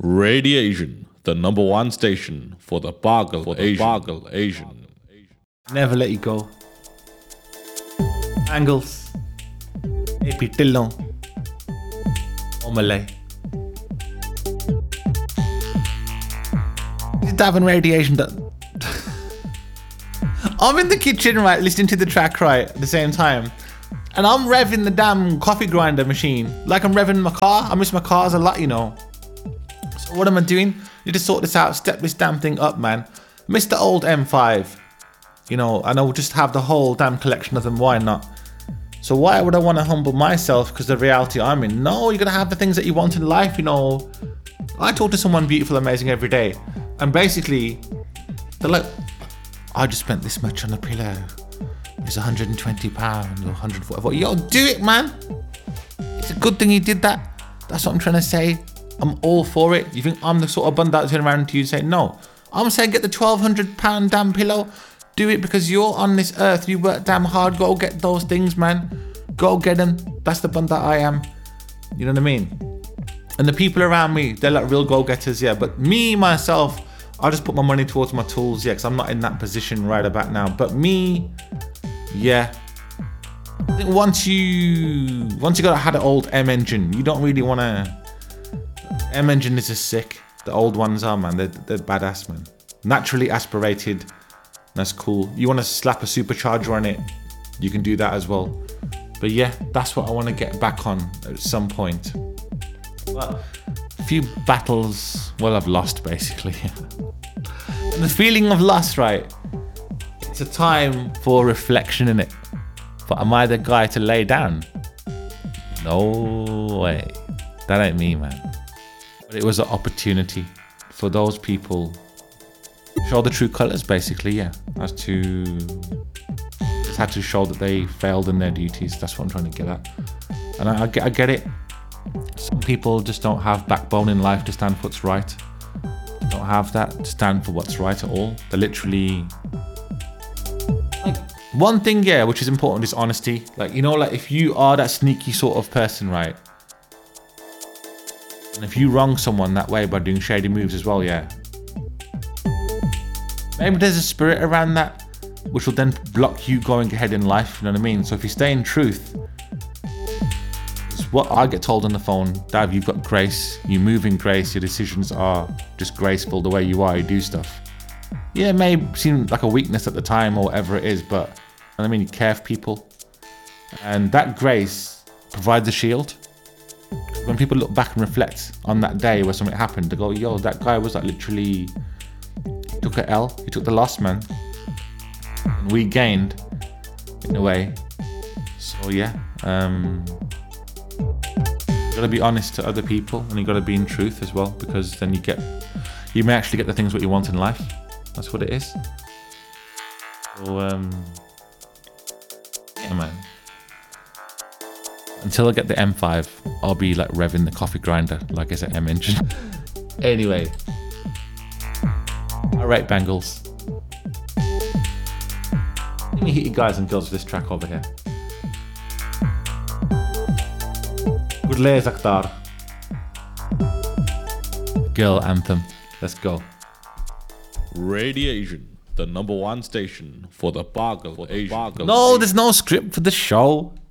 Radiation, the number one station for the Bargle Asian. Never let you go. Angles. AP Tillon. Omelette. Davin Radiation. I'm in the kitchen, right, listening to the track, right, at the same time. And I'm revving the damn coffee grinder machine. Like I'm revving my car. I miss my cars a lot, you know. So what am I doing? Need to sort this out, step this damn thing up, man. Miss the old M5. You know, and I'll just have the whole damn collection of them, why not? So why would I want to humble myself because the reality I'm in? No, you're going to have the things that you want in life, you know. I talk to someone beautiful, amazing every day. And basically, they're like, I just spent this much on a pillow. It's £120 or £140. Yo, do it, man. It's a good thing you did that. That's what I'm trying to say. I'm all for it. You think I'm the sort of bund that's turn around to you and say, no. I'm saying get the £1,200 damn pillow. Do it because you're on this earth. You work damn hard. Go get those things, man. Go get them. That's the bund that I am. You know what I mean? And the people around me, they're like real go-getters, yeah. But me, myself, I just put my money towards my tools, yeah, because I'm not in that position right about now. But me, yeah. I think once you had an old M engine, you don't really want to. M engine is just sick. The old ones are, man. They're badass, man. Naturally aspirated. That's cool. You want to slap a supercharger on it, you can do that as well. But yeah, that's what I want to get back on at some point. But a few battles, well, I've lost basically. And the feeling of loss, right? It's a time for reflection in it. But am I the guy to lay down? No way. That ain't me, man. But it was an opportunity for those people to show the true colours, basically, yeah. As to just had to show that they failed in their duties. That's what I'm trying to get at. And I get it. Some people just don't have backbone in life to stand for what's right. They don't have that to stand for what's right at all. They're literally... Like, one thing, yeah, which is important is honesty. Like, you know, like if you are that sneaky sort of person, right? And if you wrong someone that way by doing shady moves as well, yeah. Maybe there's a spirit around that which will then block you going ahead in life, you know what I mean? So if you stay in truth, it's what I get told on the phone, Dav, you've got grace, you move in grace, your decisions are just graceful the way you are, you do stuff. Yeah, it may seem like a weakness at the time or whatever it is, but I mean, you care for people. And that grace provides a shield. When people look back and reflect on that day where something happened, they go, yo, that guy was like literally, he took an L, he took the loss, man. And we gained, in a way. So yeah, you gotta be honest to other people and you gotta be in truth as well, because then you may actually get the things what you want in life. That's what it is. So, yeah, man. Until I get the M5, I'll be like revving the coffee grinder, like I said, M engine. Anyway. Alright, Bangles. Let me hit you guys and girls with this track over here. Good lay, Zaktar. Girl anthem. Let's go. Radiation, the number one station for the Bargle Asian. No, there's no script for the show.